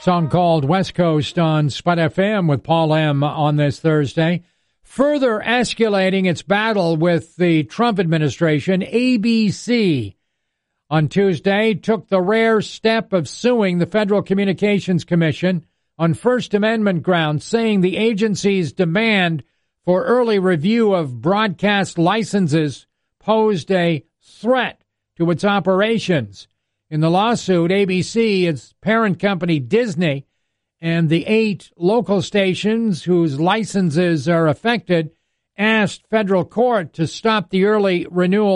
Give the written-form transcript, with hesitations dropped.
Song called West Coast on Spud FM with Paul M. on this Thursday. Further escalating its battle with the Trump administration, ABC on Tuesday took the rare step of suing the Federal Communications Commission on First Amendment grounds, saying the agency's demand for early review of broadcast licenses posed a threat to its operations. In the lawsuit, ABC, its parent company Disney, and the 8 local stations whose licenses are affected asked federal court to stop the early renewal